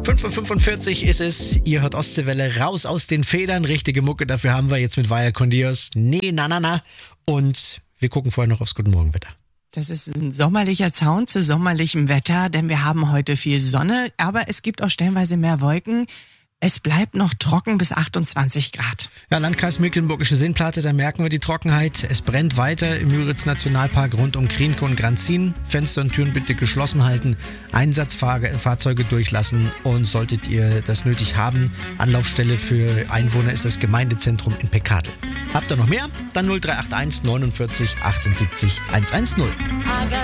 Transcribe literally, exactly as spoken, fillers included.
fünf Uhr fünfundvierzig ist es. Ihr hört Ostseewelle, raus aus den Federn. Richtige Mucke, dafür haben wir jetzt mit Vaya con Dios. Nee, na, na, na. Und wir gucken vorher noch aufs Guten Morgen-Wetter. Das ist ein sommerlicher Sound zu sommerlichem Wetter, denn wir haben heute viel Sonne, aber es gibt auch stellenweise mehr Wolken. Es bleibt noch trocken bis achtundzwanzig Grad. Ja, Landkreis Mecklenburgische Seenplatte, da merken wir die Trockenheit. Es brennt weiter im Müritz-Nationalpark rund um Krienke und Granzin. Fenster und Türen bitte geschlossen halten, Einsatzfahrzeuge durchlassen und solltet ihr das nötig haben, Anlaufstelle für Einwohner ist das Gemeindezentrum in Peckadel. Habt ihr noch mehr? Dann null drei acht eins neunundvierzig achtundsiebzig hundertzehn.